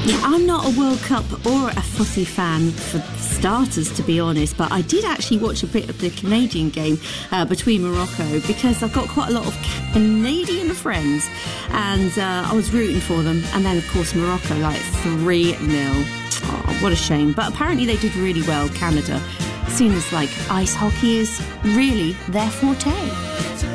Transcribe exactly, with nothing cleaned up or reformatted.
Yeah, I'm not a World Cup or a footy fan for starters, to be honest, but I did actually watch a bit of the Canadian game uh, between Morocco because I've got quite a lot of Canadian friends and uh, I was rooting for them. And then, of course, Morocco, like three nil. Oh, what a shame. But apparently they did really well, Canada, seeing as like ice hockey is really their forte.